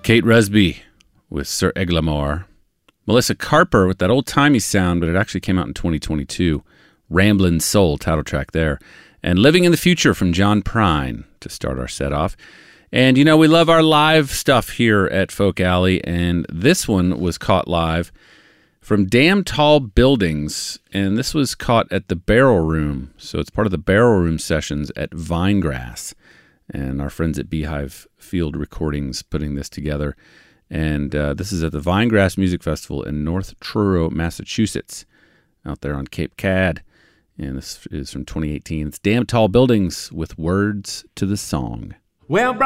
Kate Resby with Sir Eglamour. Melissa Carper with that old-timey sound, but it actually came out in 2022. Ramblin' Soul, title track there. And Living in the Future from John Prine to start our set off. And, you know, we love our live stuff here at Folk Alley, and this one was caught live from Damn Tall Buildings, and this was caught at the Barrel Room. So it's part of the Barrel Room sessions at Vinegrass. And our friends at Beehive Field Recordings putting this together. And this is at the Vinegrass Music Festival in North Truro, Massachusetts, out there on Cape Cod. And this is from 2018. It's Damn Tall Buildings with Words to the Song. Well,